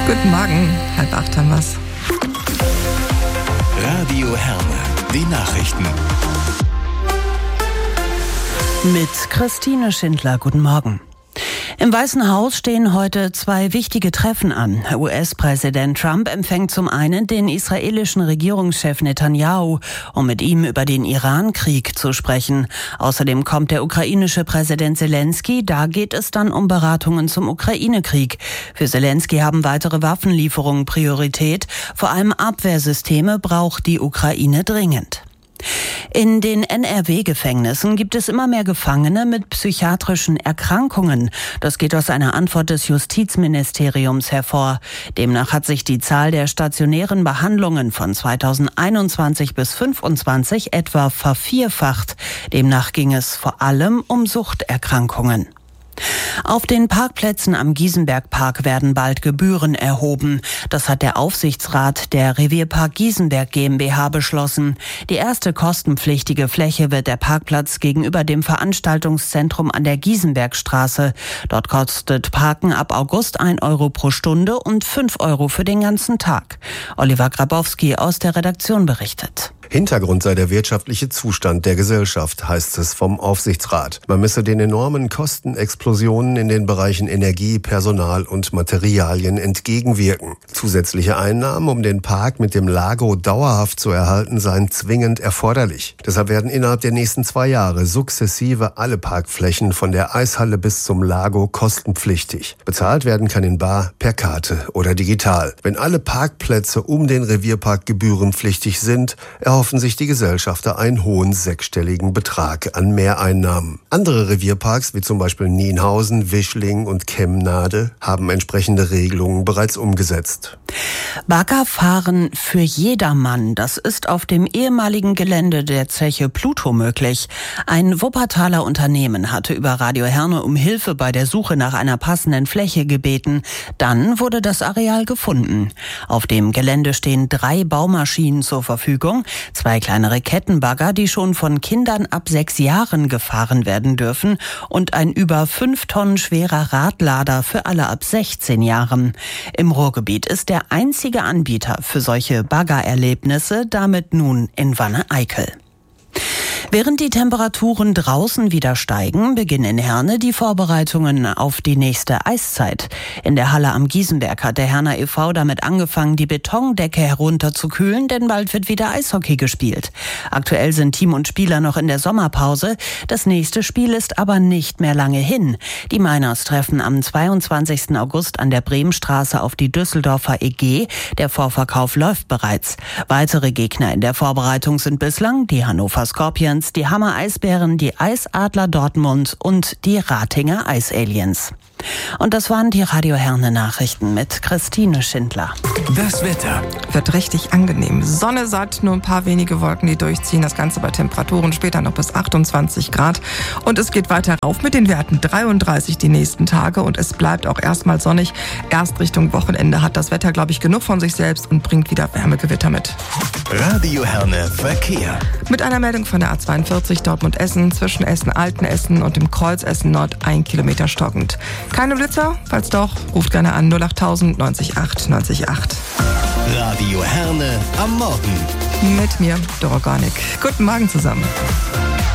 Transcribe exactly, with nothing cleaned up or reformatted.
Guten Morgen, halb acht haben wir's. Radio Herne, die Nachrichten. Mit Christine Schindler, guten Morgen. Im Weißen Haus stehen heute zwei wichtige Treffen an. U S-Präsident Trump empfängt zum einen den israelischen Regierungschef Netanyahu, um mit ihm über den Iran-Krieg zu sprechen. Außerdem kommt der ukrainische Präsident Zelensky. Da geht es dann um Beratungen zum Ukraine-Krieg. Für Zelensky haben weitere Waffenlieferungen Priorität. Vor allem Abwehrsysteme braucht die Ukraine dringend. In den N R W-Gefängnissen gibt es immer mehr Gefangene mit psychiatrischen Erkrankungen. Das geht aus einer Antwort des Justizministeriums hervor. Demnach hat sich die Zahl der stationären Behandlungen von zweitausendeinundzwanzig bis zweitausendfünfundzwanzig etwa vervierfacht. Demnach ging es vor allem um Suchterkrankungen. Auf den Parkplätzen am Giesenberg-Park werden bald Gebühren erhoben. Das hat der Aufsichtsrat der Revierpark Giesenberg GmbH beschlossen. Die erste kostenpflichtige Fläche wird der Parkplatz gegenüber dem Veranstaltungszentrum an der Giesenbergstraße. Dort kostet Parken ab August ein Euro pro Stunde und fünf Euro für den ganzen Tag. Oliver Grabowski aus der Redaktion berichtet. Hintergrund sei der wirtschaftliche Zustand der Gesellschaft, heißt es vom Aufsichtsrat. Man misse den enormen Kostenexplosionen in den Bereichen Energie, Personal und Materialien entgegenwirken. Zusätzliche Einnahmen, um den Park mit dem Lago dauerhaft zu erhalten, seien zwingend erforderlich. Deshalb werden innerhalb der nächsten zwei Jahre sukzessive alle Parkflächen von der Eishalle bis zum Lago kostenpflichtig. Bezahlt werden kann in bar, per Karte oder digital. Wenn alle Parkplätze um den Revierpark gebührenpflichtig sind, erhoffen sich die Gesellschafter einen hohen sechsstelligen Betrag an Mehreinnahmen. Andere Revierparks, wie zum Beispiel Nienhausen, Wischling und Kemnade, haben entsprechende Regelungen bereits umgesetzt. Baggerfahren für jedermann, das ist auf dem ehemaligen Gelände der Zeche Pluto möglich. Ein Wuppertaler Unternehmen hatte über Radio Herne um Hilfe bei der Suche nach einer passenden Fläche gebeten. Dann wurde das Areal gefunden. Auf dem Gelände stehen drei Baumaschinen zur Verfügung, zwei kleinere Kettenbagger, die schon von Kindern ab sechs Jahren gefahren werden dürfen, und ein über fünf Tonnen schwerer Radlader für alle ab sechzehn Jahren. Im Ruhrgebiet ist der einzige Anbieter für solche Baggererlebnisse damit nun in Wanne-Eickel. Während die Temperaturen draußen wieder steigen, beginnen in Herne die Vorbereitungen auf die nächste Eiszeit. In der Halle am Giesenberg hat der Herner e V damit angefangen, die Betondecke herunterzukühlen, denn bald wird wieder Eishockey gespielt. Aktuell sind Team und Spieler noch in der Sommerpause. Das nächste Spiel ist aber nicht mehr lange hin. Die Miners treffen am zweiundzwanzigsten August an der Bremenstraße auf die Düsseldorfer E G. Der Vorverkauf läuft bereits. Weitere Gegner in der Vorbereitung sind bislang die Hannover Scorpions, die Hammer Eisbären, die Eisadler Dortmund und die Ratinger Eisaliens. Und das waren die Radio Herne Nachrichten mit Christine Schindler. Das Wetter Wird richtig angenehm. Sonne satt, nur ein paar wenige Wolken, die durchziehen. Das Ganze bei Temperaturen später noch bis achtundzwanzig Grad. Und es geht weiter rauf mit den Werten dreiunddreißig die nächsten Tage. Und es bleibt auch erstmal sonnig. Erst Richtung Wochenende hat das Wetter, glaube ich, genug von sich selbst und bringt wieder Wärmegewitter mit. Radio Herne Verkehr. Mit einer Meldung von der A zweiundvierzig Dortmund-Essen zwischen Essen-Altenessen und dem Kreuz Essen-Nord ein Kilometer stockend. Keine Blitzer? Falls doch, ruft gerne an null achttausend neunzig acht neunzig acht. Radio Herne am Morgen. Mit mir, Doroganik. Guten Morgen zusammen.